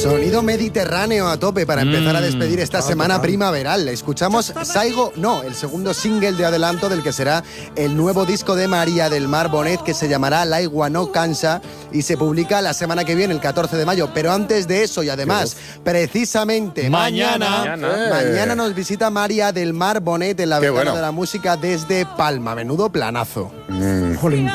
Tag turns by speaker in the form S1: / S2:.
S1: Sonido mediterráneo a tope para empezar a despedir esta semana primaveral. Escuchamos Saigo No, el segundo single de adelanto del que será el nuevo disco de María del Mar Bonet, que se llamará L'aigua no cansa y se publica la semana que viene, el 14 de mayo. Pero antes de eso, y además, precisamente mañana nos visita María del Mar Bonet en la ventana de la música desde Palma. Menudo planazo.
S2: Jolín.